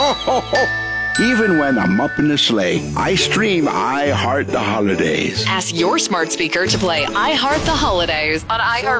Even when I'm up in the sleigh, I stream I Heart the Holidays. Ask your smart speaker to play I Heart the Holidays on iHeart